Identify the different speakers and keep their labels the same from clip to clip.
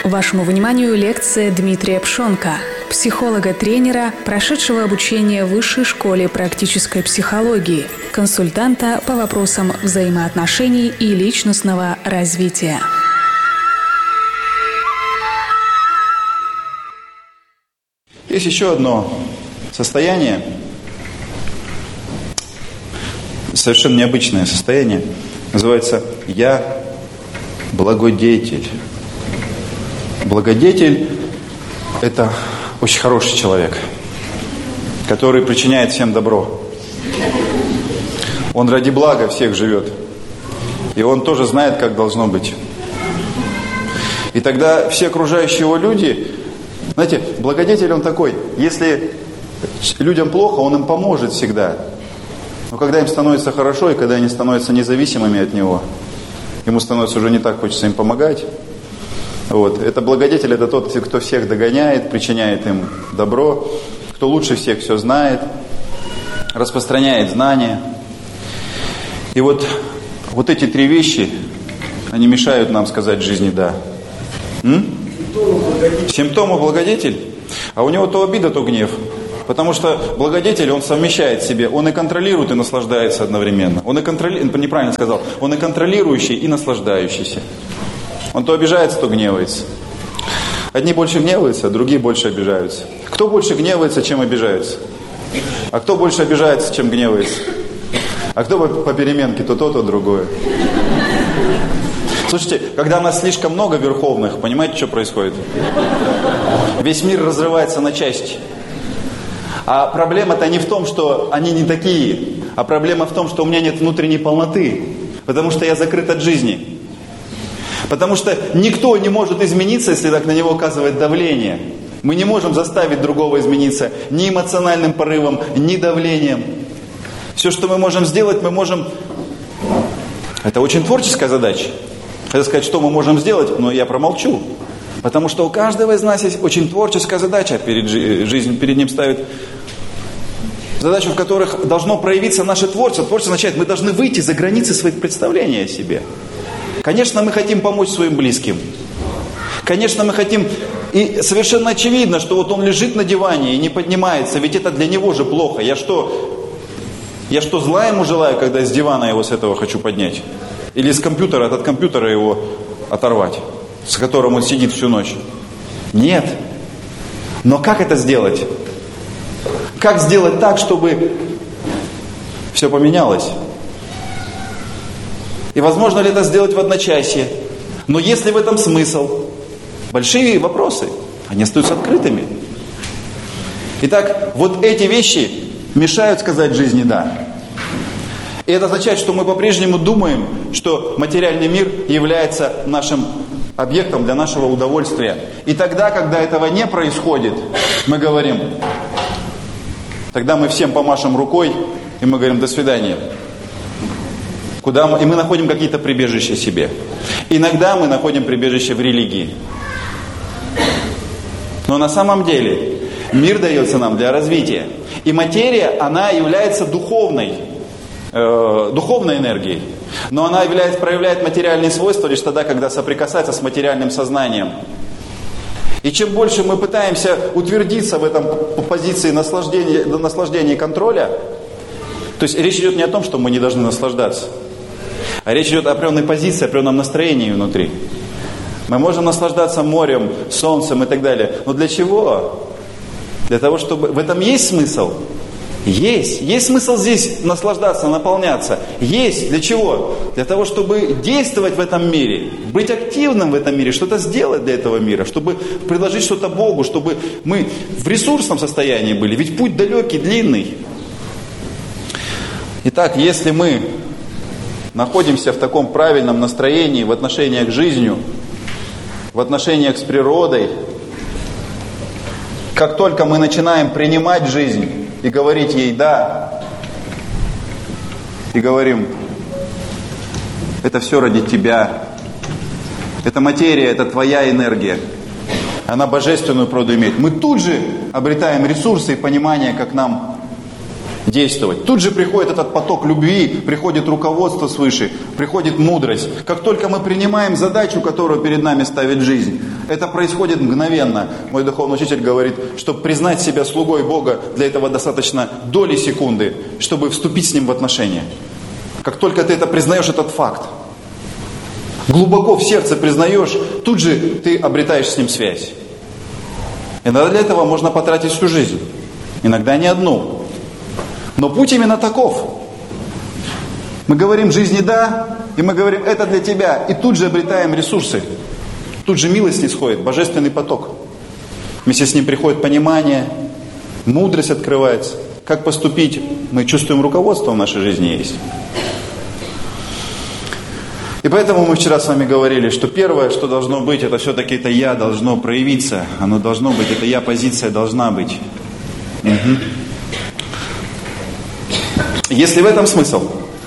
Speaker 1: Вашему вниманию лекция Дмитрия Пшонка, психолога-тренера, прошедшего обучение в Высшей школе практической психологии, консультанта по вопросам взаимоотношений и личностного развития.
Speaker 2: Есть еще одно состояние, совершенно необычное состояние, называется «Я благодетель». Благодетель – это очень хороший человек, который причиняет всем добро. Он ради блага всех живет. И он тоже знает, как должно быть. И тогда все окружающие его люди, знаете, благодетель он такой, если людям плохо, он им поможет всегда. Но когда им становится хорошо, и когда они становятся независимыми от него, ему становится уже не так хочется им помогать. Вот. Это благодетель, это тот, кто всех догоняет, причиняет им добро, кто лучше всех все знает, распространяет знания. И вот эти три вещи, они мешают нам сказать жизни «да». Симптомы благодетель, а у него то обида, то гнев. Потому что благодетель, он совмещает в себе, он и контролирует, и наслаждается одновременно. Он и неправильно сказал, он и контролирующий, и наслаждающийся. Он то обижается, то гневается. Одни больше гневаются, а другие больше обижаются. Кто больше гневается, чем обижается? А кто больше обижается, чем гневается? А кто по переменке, то то, то другое. Слушайте, когда нас слишком много верховных, понимаете, что происходит? Весь мир разрывается на части. А проблема-то не в том, что они не такие, а проблема в том, что у меня нет внутренней полноты, потому что я закрыт от жизни. Потому что никто не может измениться, если так на него оказывает давление. Мы не можем заставить другого измениться ни эмоциональным порывом, ни давлением. Все, что мы можем сделать, мы можем... Это очень творческая задача. Хотел сказать, что мы можем сделать, но я промолчу. Потому что у каждого из нас есть очень творческая задача жизнь перед ним ставит. Задачи, в которых должно проявиться наше творчество. Творчество означает, мы должны выйти за границы своих представлений о себе. Конечно, мы хотим помочь своим близким. Конечно, мы хотим... И совершенно очевидно, что вот он лежит на диване и не поднимается, ведь это для него же плохо. Я что, зла ему желаю, когда с дивана его с этого хочу поднять? Или с компьютера, от компьютера его оторвать, с которым он сидит всю ночь? Нет. Но как это сделать? Как сделать так, чтобы все поменялось? И возможно ли это сделать в одночасье? Но есть ли в этом смысл? Большие вопросы, они остаются открытыми. Итак, вот эти вещи мешают сказать жизни «да». И это означает, что мы по-прежнему думаем, что материальный мир является нашим объектом для нашего удовольствия. И тогда, когда этого не происходит, мы говорим, тогда мы всем помашем рукой, и мы говорим «до свидания». И мы находим какие-то прибежища себе. Иногда мы находим прибежище в религии. Но на самом деле мир дается нам для развития. И материя, она является духовной энергией. Но она проявляет материальные свойства лишь тогда, когда соприкасается с материальным сознанием. И чем больше мы пытаемся утвердиться в этом позиции наслаждения и контроля, то есть речь идет не о том, что мы не должны наслаждаться, а речь идет о определенной позиции, о определенном настроении внутри. Мы можем наслаждаться морем, солнцем и так далее. Но для чего? Для того, чтобы... В этом есть смысл? Есть. Есть смысл здесь наслаждаться, наполняться. Есть. Для чего? Для того, чтобы действовать в этом мире, быть активным в этом мире, что-то сделать для этого мира, чтобы предложить что-то Богу, чтобы мы в ресурсном состоянии были. Ведь путь далекий, длинный. Итак, если мы находимся в таком правильном настроении в отношениях к жизни, в отношениях с природой, как только мы начинаем принимать жизнь и говорить ей «да», и говорим «это все ради тебя», это материя, это твоя энергия, она божественную природу имеет, мы тут же обретаем ресурсы и понимание, как нам действовать. Тут же приходит этот поток любви, приходит руководство свыше, приходит мудрость. Как только мы принимаем задачу, которую перед нами ставит жизнь, это происходит мгновенно. Мой духовный учитель говорит, чтобы признать себя слугой Бога, для этого достаточно доли секунды, чтобы вступить с Ним в отношения. Как только ты это признаешь, этот факт, глубоко в сердце признаешь, тут же ты обретаешь с Ним связь. Иногда для этого можно потратить всю жизнь, иногда не одну. Но путь именно таков. Мы говорим жизни «да», и мы говорим «это для тебя», и тут же обретаем ресурсы. Тут же милость исходит, божественный поток. Вместе с ним приходит понимание, мудрость открывается. Как поступить? Мы чувствуем руководство в нашей жизни есть. И поэтому мы вчера с вами говорили, что первое, что должно быть, это все-таки это «я» должно проявиться. Оно должно быть, это «я» позиция должна быть. Угу. Если в этом смысл,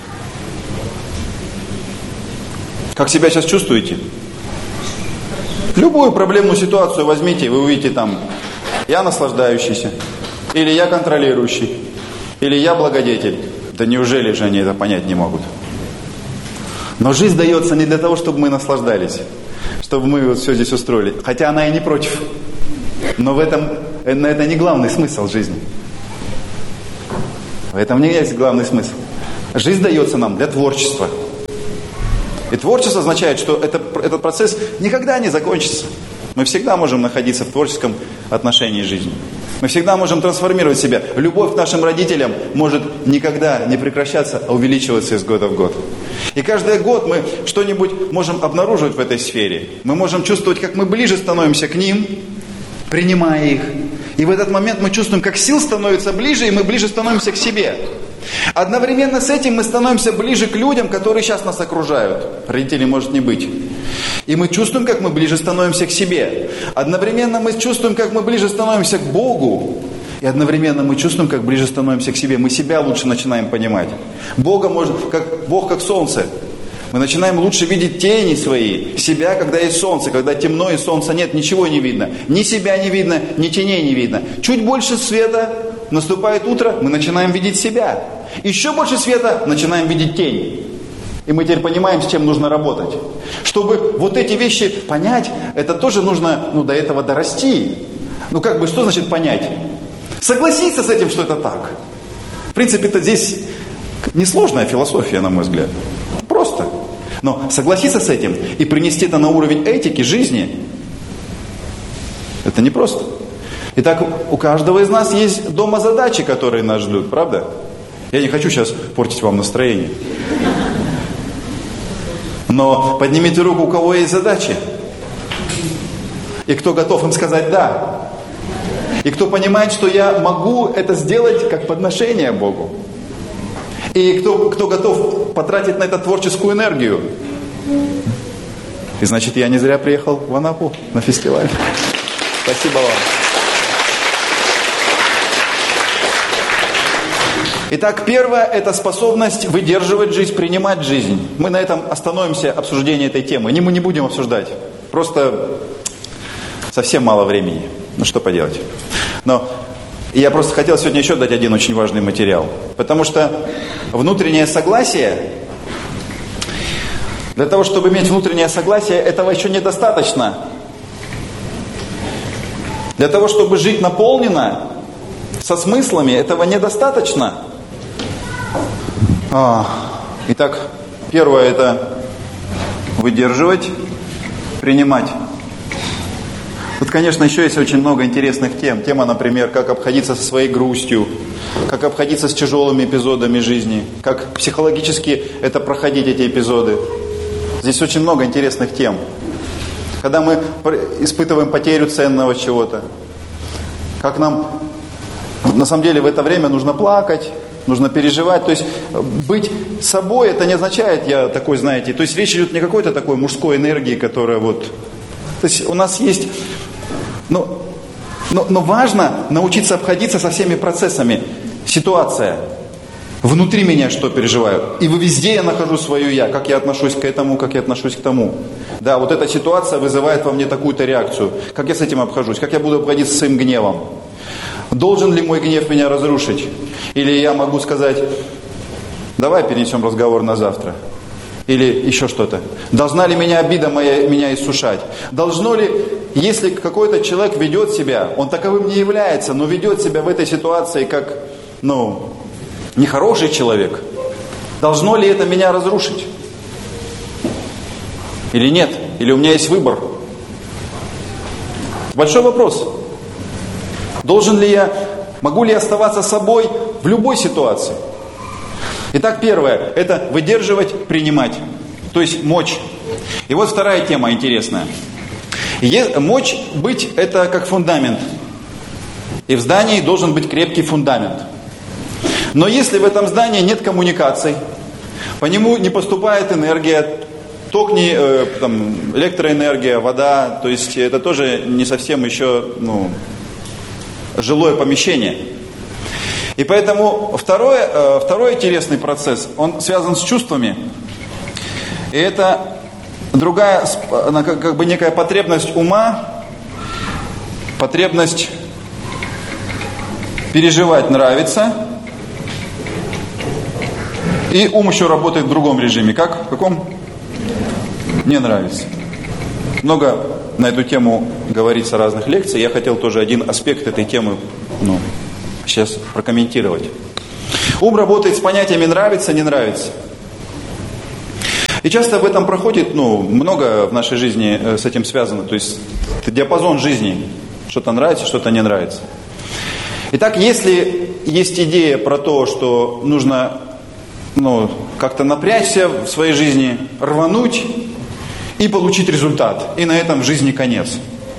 Speaker 2: как себя сейчас чувствуете? Любую проблемную ситуацию возьмите, и вы увидите там «я наслаждающийся», или «я контролирующий», или «я благодетель». Да неужели же они это понять не могут? Но жизнь дается не для того, чтобы мы наслаждались, чтобы мы вот все здесь устроили. Хотя она и не против. Но это не главный смысл жизни. В этом не есть главный смысл. Жизнь дается нам для творчества. И творчество означает, что этот процесс никогда не закончится. Мы всегда можем находиться в творческом отношении жизни. Мы всегда можем трансформировать себя. Любовь к нашим родителям может никогда не прекращаться, а увеличиваться из года в год. И каждый год мы что-нибудь можем обнаруживать в этой сфере. Мы можем чувствовать, как мы ближе становимся к ним, принимая их. И в этот момент мы чувствуем, как сил становится ближе, и мы ближе становимся к себе. Одновременно с этим мы становимся ближе к людям, которые сейчас нас окружают. Родителей может не быть. И мы чувствуем, как мы ближе становимся к себе. Одновременно мы чувствуем, как мы ближе становимся к Богу. И одновременно мы чувствуем, как ближе становимся к себе. Мы себя лучше начинаем понимать. Бог как солнце. Мы начинаем лучше видеть тени свои, себя, когда есть солнце. Когда темно и солнца нет, ничего не видно. Ни себя не видно, ни теней не видно. Чуть больше света, наступает утро, мы начинаем видеть себя. Еще больше света, начинаем видеть тень. И мы теперь понимаем, с чем нужно работать. Чтобы вот эти вещи понять, это тоже нужно, до этого дорасти. Что значит понять? Согласиться с этим, что это так. В принципе, это здесь несложная философия, на мой взгляд. Просто. Но согласиться с этим и принести это на уровень этики жизни, это непросто. Итак, у каждого из нас есть дома задачи, которые нас ждут, правда? Я не хочу сейчас портить вам настроение. Но поднимите руку, у кого есть задачи. И кто готов им сказать «да». И кто понимает, что я могу это сделать как подношение Богу. И кто готов потратить на это творческую энергию. И значит, я не зря приехал в Анапу на фестиваль. Спасибо вам. Итак, первое – это способность выдерживать жизнь, принимать жизнь. Мы на этом остановимся, обсуждение этой темы. Мы не будем обсуждать. Просто совсем мало времени. Что поделать. Но я просто хотел сегодня еще дать один очень важный материал. Потому что внутреннее согласие, для того, чтобы иметь внутреннее согласие, этого еще недостаточно. Для того, чтобы жить наполненно, со смыслами, этого недостаточно. Итак, первое – это выдерживать, принимать. Тут, конечно, еще есть очень много интересных тем. Тема, например, как обходиться со своей грустью, как обходиться с тяжелыми эпизодами жизни, как психологически это проходить, эти эпизоды. Здесь очень много интересных тем. Когда мы испытываем потерю ценного чего-то, как нам, на самом деле, в это время нужно плакать, нужно переживать. То есть быть собой, это не означает, я такой, знаете, то есть речь идет не о какой-то такой мужской энергии, которая вот... То есть у нас есть... Но важно научиться обходиться со всеми процессами. Ситуация. Внутри меня что переживаю. И везде я нахожу свое я. Как я отношусь к этому, как я отношусь к тому. Да, вот эта ситуация вызывает во мне такую-то реакцию. Как я с этим обхожусь? Как я буду обходиться со своим гневом? Должен ли мой гнев меня разрушить? Или я могу сказать, давай перенесем разговор на завтра. Или еще что-то. Должна ли меня обида меня иссушать? Должно ли, если какой-то человек ведет себя, он таковым не является, но ведет себя в этой ситуации как, нехороший человек, должно ли это меня разрушить? Или нет? Или у меня есть выбор? Большой вопрос. Могу ли я оставаться собой в любой ситуации? Итак, первое, это выдерживать, принимать, то есть мочь. И вот вторая тема интересная. Мочь быть, это как фундамент. И в здании должен быть крепкий фундамент. Но если в этом здании нет коммуникаций, по нему не поступает энергия, ток, электроэнергия, вода, то есть это тоже не совсем еще жилое помещение. И поэтому второй интересный процесс, он связан с чувствами. И это другая, некая потребность ума, потребность переживать нравится. И ум еще работает в другом режиме. Как? В каком? Не нравится. Много на эту тему говорится разных лекций. Я хотел тоже один аспект этой темы сейчас прокомментировать. Ум работает с понятиями нравится, не нравится. И часто об этом проходит, много в нашей жизни с этим связано. То есть это диапазон жизни. Что-то нравится, что-то не нравится. Итак, если есть идея про то, что нужно как-то напрячься в своей жизни, рвануть и получить результат. И на этом в жизни конец.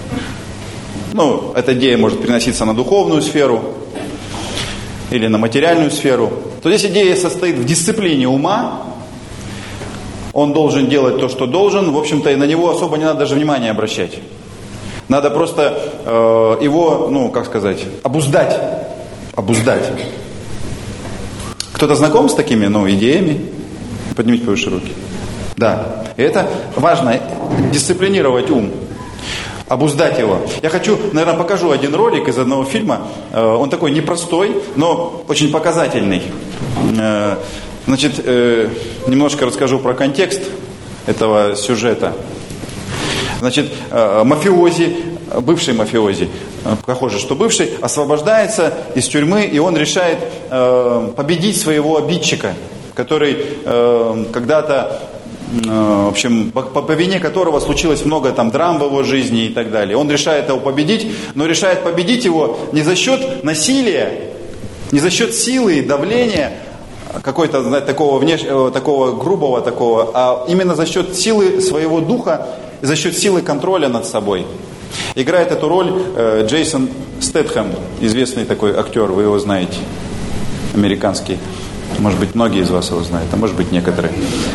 Speaker 2: Эта идея может переноситься на духовную сферу или на материальную сферу. То здесь идея состоит в дисциплине ума. Он должен делать то, что должен. В общем-то, и на него особо не надо даже внимания обращать. Надо просто его, обуздать. Обуздать. Кто-то знаком с такими, идеями? Поднимите повыше руки. Да. И это важно, дисциплинировать ум. Обуздать его. Я хочу, наверное, покажу один ролик из одного фильма. Он такой непростой, но очень показательный. Немножко расскажу про контекст этого сюжета. Мафиози, бывший мафиози, похоже, что бывший, освобождается из тюрьмы, и он решает победить своего обидчика, который когда-то, по вине которого случилось много драм в его жизни и так далее. Он решает его победить, но решает победить его не за счет насилия, не за счет силы и давления, какой-то, такого грубого, а именно за счет силы своего духа, за счет силы контроля над собой. Играет эту роль Джейсон Стэтхэм, известный такой актер, вы его знаете, американский. Может быть, многие из вас его знают, а может быть, некоторые.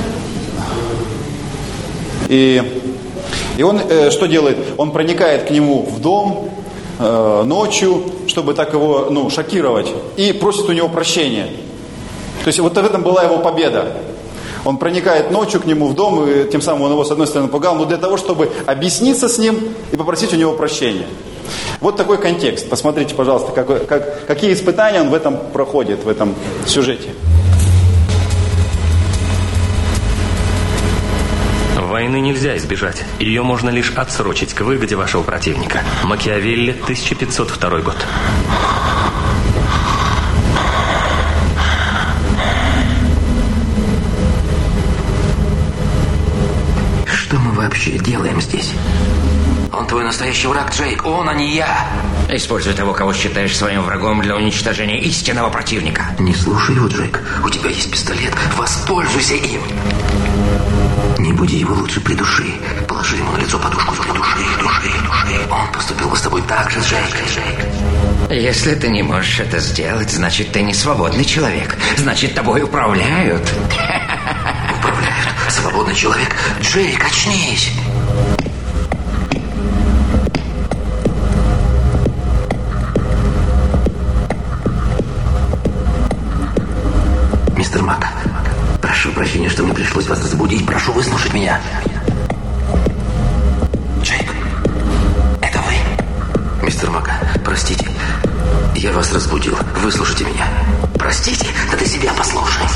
Speaker 2: И он что делает? Он проникает к нему в дом ночью, чтобы так его шокировать, и просит у него прощения. То есть вот в этом была его победа. Он проникает ночью к нему в дом, и тем самым он его с одной стороны напугал, но для того, чтобы объясниться с ним и попросить у него прощения. Вот такой контекст. Посмотрите, пожалуйста, какие испытания он в этом проходит, в этом сюжете.
Speaker 3: Войны нельзя избежать. Ее можно лишь отсрочить к выгоде вашего противника. Макиавелли, 1502 год.
Speaker 4: Что мы вообще делаем здесь? Он твой настоящий враг, Джейк. Он, а не я.
Speaker 5: Используй того, кого считаешь своим врагом для уничтожения истинного противника.
Speaker 4: Не слушай его, Джейк. У тебя есть пистолет. Воспользуйся им. Не буди его, лучше придуши. Положи ему на лицо подушку. Души. Он поступил бы с тобой так же, Джейк.
Speaker 5: Если ты не можешь это сделать, значит, ты не свободный человек. Значит, тобой управляют.
Speaker 4: Управляют? Свободный человек? Джейк, очнись. Мистер Мак, прошу прощения, что мне пришлось вас разбудить. Прошу выслушать меня. Джейк, это вы? Мистер Мак, простите. Я вас разбудил. Выслушайте меня. Простите, да ты себя послушай.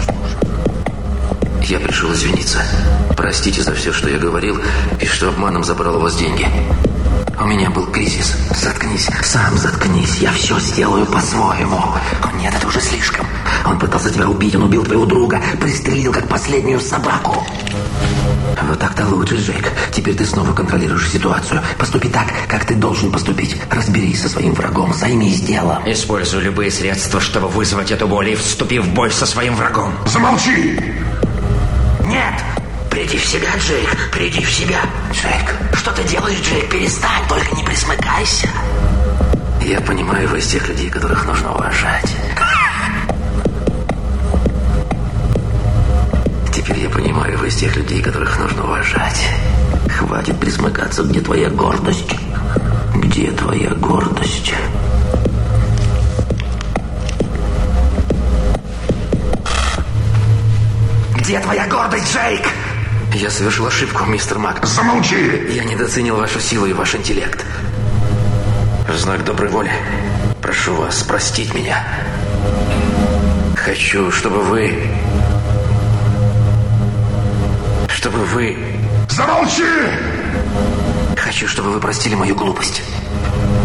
Speaker 4: Я пришел извиниться. Простите за все, что я говорил, и что обманом забрал у вас деньги. У меня был кризис. Заткнись, сам заткнись. Я все сделаю по-своему. О, нет, это уже слишком. Он пытался тебя убить, он убил твоего друга, пристрелил как последнюю собаку. Вот так-то лучше, Джейк. Теперь ты снова контролируешь ситуацию. Поступи так, как ты должен поступить. Разберись со своим врагом, займись делом.
Speaker 5: Используй любые средства, чтобы вызвать эту боль и вступи в бой со своим врагом.
Speaker 6: Замолчи!
Speaker 4: Нет! Приди в себя, Джейк, приди в себя. Джейк, что ты делаешь, Джейк? Перестань, только не присмыкайся. Я понимаю, вы из тех людей, которых нужно уважать. Теперь я понимаю, вы из тех людей, которых нужно уважать. Хватит присмыкаться, где твоя гордость? Где твоя гордость? Где твоя гордость, Джейк? Я совершил ошибку, мистер Мак.
Speaker 6: Замолчи!
Speaker 4: Я недооценил вашу силу и ваш интеллект. В знак доброй воли прошу вас простить меня. Хочу, чтобы вы...
Speaker 6: Замолчи!
Speaker 4: Хочу, чтобы вы простили мою глупость.